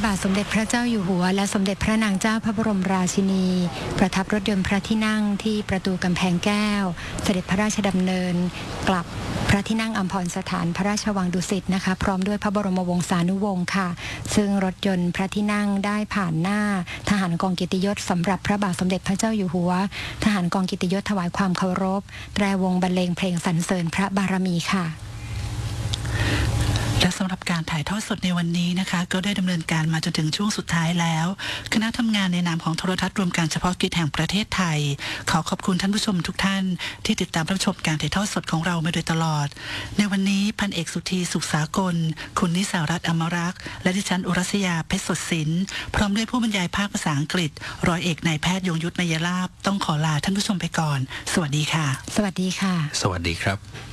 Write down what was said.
าทสมเด็จพระเจ้าอยู่หัวและสมเด็จพระนางเจ้าพระบรมราชินีประทับรถยนต์พระที่นั่งที่ประตูกำแพงแก้วเสด็จพระราชดำเนินกลับพระที่นั่งอัมพรสถานพระราชวังดุสิตนะคะพร้อมด้วยพระบรมวงศานุวงศ์ค่ะซึ่งรถยนต์พระที่นั่งได้ผ่านหน้าทหารกองเกียรติยศสำหรับพระบาทสมเด็จพระเจ้าอยู่หัวทหารกองเกียรติยศถวายความเคารพแตรวงบรรเลงเพลงสรรเสริญพระบารมีค่ะและสำหรับการถ่ายทอดสดในวันนี้นะคะก็ได้ดำเนินการมาจนถึงช่วงสุดท้ายแล้วคณะทำงานในนามของโทรทัศน์รวมการเฉพาะกิจแห่งประเทศไทยขอขอบคุณท่านผู้ชมทุกท่านที่ติดตามรับชมการถ่ายทอดสดของเรามาโดยตลอดในวันนี้พันเอกสุธีสุขสากลคุณนิสารัตน์อมรักษ์และดิฉันอุรัสยาเพชรสดศิลป์พร้อมด้วยผู้บรรยายภาคภาษาอังกฤษร้อยเอกนายแพทย์ยงยุทธมยลาภต้องขอลาท่านผู้ชมไปก่อนสวัสดีค่ะสวัสดีค่ะสวัสดีครับ